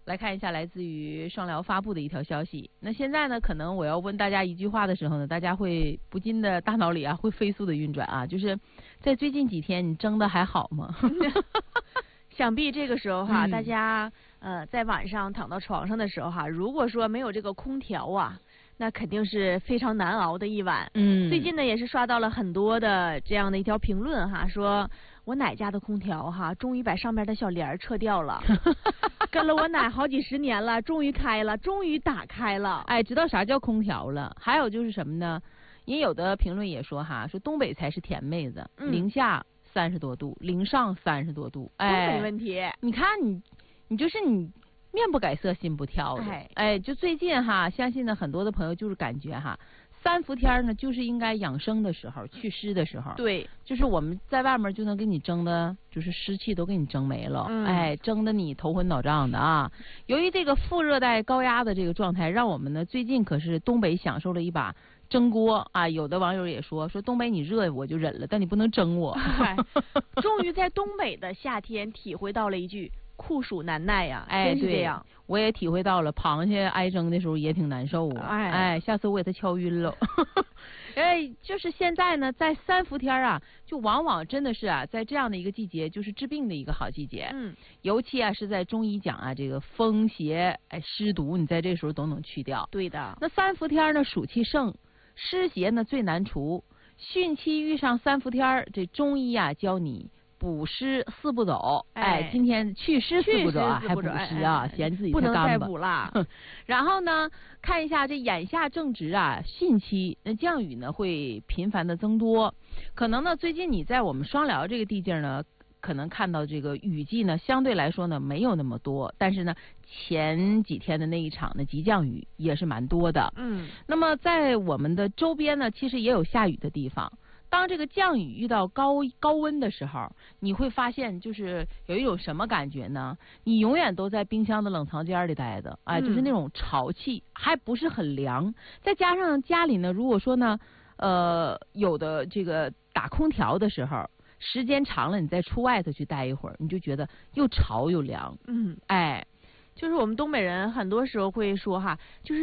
来看一下来自于双辽发布的一条消息。那现在呢，可能我要问大家一句话的时候呢，大家会不禁的大脑里啊会飞速的运转啊，就是在最近几天你蒸的还好吗？ 想必这个时候哈，大家在晚上躺到床上的时候哈，如果说没有这个空调啊，那肯定是非常难熬的一晚。最近呢也是刷到了很多的这样的一条评论哈，说我奶家的空调哈，终于把上面的小帘儿撤掉了，跟了我奶好几10年了，终于开了，终于打开了。 哎，知道啥叫空调了。还有就是什么呢？也有的评论也说哈，说东北才是甜妹子，零下30多度，零上30多度，哎， 都没问题。 你看你就是你面不改色心不跳的，哎，就最近哈，相信呢很多的朋友就是感觉哈，3伏天呢就是应该养生的时候，祛湿的时候， 对， 就是我们在外面就能给你蒸的，就是湿气都给你蒸没了，哎，蒸的你头昏脑胀的啊。由于这个副热带高压的这个状态，让我们呢最近可是东北享受了一把蒸锅啊！有的网友也说东北你热我就忍了，但你不能蒸我。 终于在东北的夏天体会到了一句酷暑难耐呀！ 哎， 真是这样， 我也体会到了，螃蟹挨蒸的时候也挺难受啊！哎，下次我给它敲晕了。哎，就是现在呢，在3伏天啊，就往往真的是啊，在这样的一个季节，就是治病的一个好季节。尤其啊是在中医讲啊，这个风邪、哎湿毒，你在这时候都能去掉。 对的。 那3伏天呢，暑气盛。湿邪呢最难除，汛期遇上3伏天，这中医啊教你补湿4步走。哎，今天祛湿4步走啊，还补湿啊，嫌自己太干巴， 不能再补了。 然后呢，看一下这眼下正值啊汛期，那降雨呢会频繁的增多，可能呢最近你在我们双辽这个地界呢。可能看到这个雨季呢，相对来说呢没有那么多，但是呢前几天的那一场的急降雨也是蛮多的。那么在我们的周边呢，其实也有下雨的地方。当这个降雨遇到高温的时候，你会发现就是有一种什么感觉呢？你永远都在冰箱的冷藏间里待着，哎，就是那种潮气，还不是很凉。再加上家里呢，如果说呢，有的这个打空调的时候。时间长了，你再出外头去待一会儿，你就觉得又潮又凉。哎， 就是我们东北人很多时候会说哈，就是